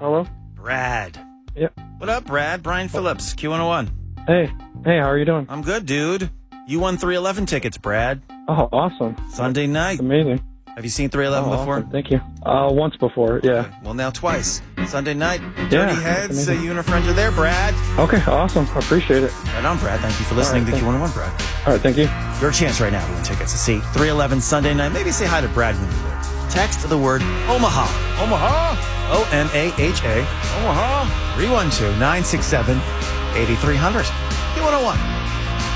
Hello? Brad. Yep. What up, Brad? Brian Phillips, Q101. Hey, how are you doing? I'm good, dude. You won 311 tickets, Brad. Oh, awesome. Sunday night. Amazing. Have you seen 311 before? Awesome. Thank you. Once before, yeah. Okay. Well, now twice. Sunday night. Yeah, Dirty Heads. amazing. You and a friend are there, Brad. Okay, awesome. I appreciate it. Right on, Brad. Thank you for listening All right, to Q101, Brad. All right, thank you. Your chance right now to win tickets to see 311 Sunday night. Maybe say hi to Brad when you will. Text the word Omaha. Omaha. OMAHA. Omaha. 312-967-8300. Q101.